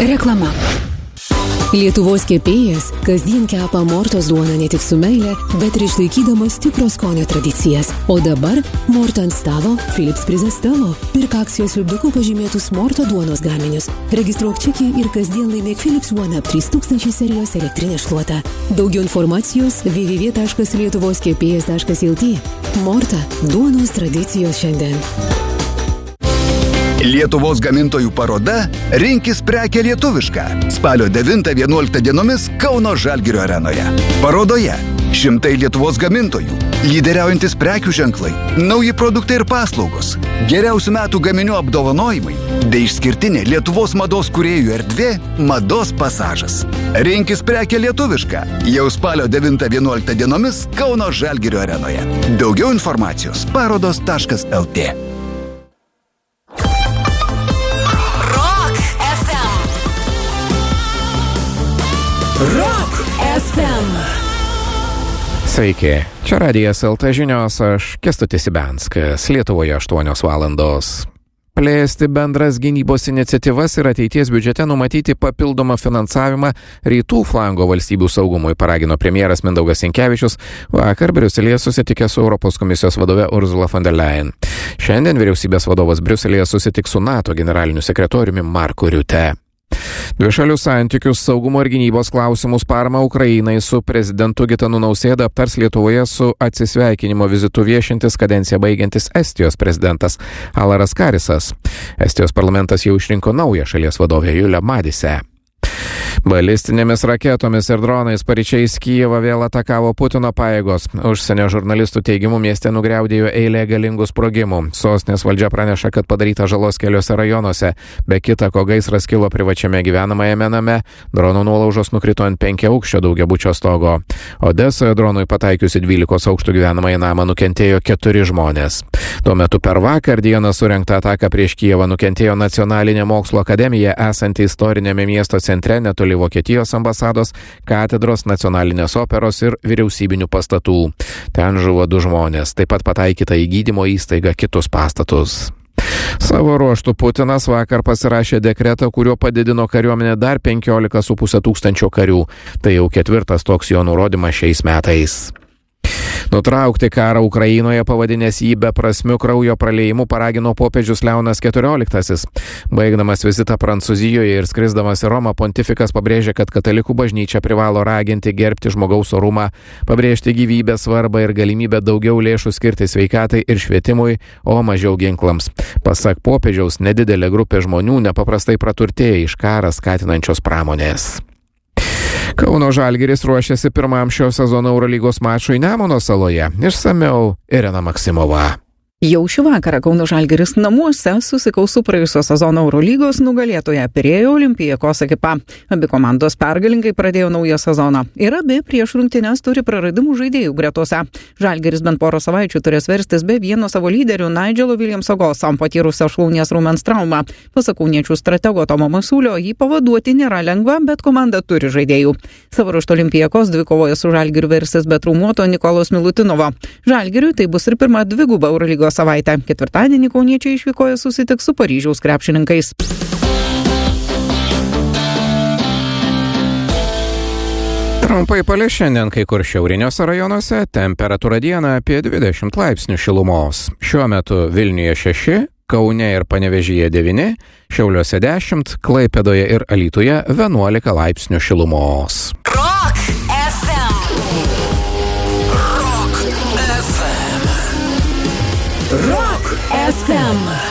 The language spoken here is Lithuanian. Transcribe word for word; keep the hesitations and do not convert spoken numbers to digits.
Reklama. Lietuvos kepėjas kasdien kepa Mortos duoną ne tik su meile, bet ir išlaikydamas tikro skonio tradicijas. O dabar Morta ant stalo, Philips prizas tavo. Pirk akcijos lipduku pažymėtus Morto duonos gaminius. Registruok čekį ir kasdien laimėk Philips One Up trys tūkstančiai serijos elektrinę šluotą. Daugiau informacijos w w w taškas lietuvos kepėjas taškas l t. Morta – duonos tradicijos šiandien. Lietuvos gamintojų paroda Rinkis prekę lietuvišką. Spalio devintą vienuoliktą dienomis Kauno Žalgirio arenoje. Parodoje šimtai Lietuvos gamintojų, lyderiaujantis prekių ženklai, nauji produktai ir paslaugos, geriausių metų gaminių apdovanojimai, bei išskirtinė Lietuvos mados kūrėjų erdvė Mados pasažas. Rinkis prekę lietuvišką. Jau spalio devintą vienuoliktą dienomis Kauno Žalgirio arenoje. Daugiau informacijos parodos taškas l t. Rock F M. Sveiki, čia Radijas L T žinios, aš Kęstutis Ibenskas, Lietuvoje aštuonios valandos. Plėsti bendras gynybos iniciatyvas ir ateities biudžete numatyti papildomą finansavimą rytų flango valstybių saugumui, paragino premjeras Mindaugas Sinkevičius vakar Briuselyje susitikęs su Europos komisijos vadove Ursula von der Leyen. Šiandien vyriausybės vadovas Briuselyje susitiks su NATO generaliniu sekretoriumi Marku Riute. Dvišalius santykius, saugumo ir gynybos klausimus, paramą Ukrainai su prezidentu Gitanu Nausėda aptars Lietuvoje su atsisveikinimo vizitu viešintis kadenciją baigiantis Estijos prezidentas Alaras Karisas. Estijos parlamentas jau išrinko naują šalies vadovę Julę Madise. Balistinėmis raketomis ir dronais paryčiais Kijevą vėl atakavo Putino pajėgos. Užsienio žurnalistų teigimu mieste nugriaudėjo eilė galingų sprogimų. Sostinės valdžia praneša, kad padaryta žalos keliose rajonuose. Be kita ko gaisras kilo privačiame gyvenamajame name. Dronų nuolaužos nukrito ant penkiaaukščio daugiabučio stogo. Odesoje dronui pataikiusi dvylikos aukštų gyvenamąjį namą nukentėjo keturi žmonės. Tuo metu per vakar dieną surengtą ataką prieš Kijevą nukentėjo Nacionalinė mokslo akademija esanti istorinėme miesto centre netoli Vokietijos ambasados, katedros, nacionalinės operos ir vyriausybinių pastatų. Ten žuvo du žmonės, taip pat pataikyta į gydymo įstaigą kitus pastatus. Savo ruožtų Putinas vakar pasirašė dekretą, kuriuo padidino kariuomenę dar penkiolika su puse tūkstančio karių. Tai jau ketvirtas toks jo nurodymas šiais metais. Nutraukti karą Ukrainoje, pavadinęs jį beprasmiu kraujo praleijimu, paragino popiežius Leonas keturioliktasis. Baigdamas vizitą Prancūzijoje ir skrisdamas į Romą, pontifikas pabrėžė, kad katalikų bažnyčia privalo raginti gerbti žmogaus orumą, pabrėžti gyvybės svarbą ir galimybę daugiau lėšų skirti sveikatai ir švietimui, o mažiau ginklams. Pasak popiežiaus, nedidelė grupė žmonių nepaprastai praturtėja iš karą skatinančios pramonės. Kauno Žalgiris ruošiasi pirmam šio sezono Eurolygos mačui Nemuno saloje. Išsamiau Irena Maksimova. Jau šį vakarą Kauno Žalgiris namuose susikaus su praėjusio sezono Eurolygos nugalėtoja Pirėjo Olympiakos ekipa. Abi komandos pergalingai pradėjo naują sezoną ir abi prieš rungtynes turi praradimų žaidėjų gretose. Žalgiris bent porą savaičių turės verstis be vieno savo lyderių Nigelo Williamso Goso, patyrusio šlaunies raumens traumą. Pasak kauniečių stratego Tomo Masiulio, jį pavaduoti nėra lengva, bet komanda turi žaidėjų. Savo ruožtu Olympiakos dvikovoje su Žalgiriu versis be traumuoto Nikolos Milutinovo. Žalgiriui tai bus ir pirma dviguba Eurolygos savaitę. Ketvirtadienį kauniečiai išvykoje susitiks su Paryžiaus krepšininkais. Trumpai palis šiandien kai kur šiauriniuose rajonuose, temperatūra dieną apie dvidešimt laipsnių šilumos. Šiuo metu Vilniuje šeši, Kaune ir Panevėžyje devyni, Šiauliuose dešimt, Klaipėdoje ir Alytuje vienuolika laipsnių šilumos. Rock F M. Rock F M. Rock F M.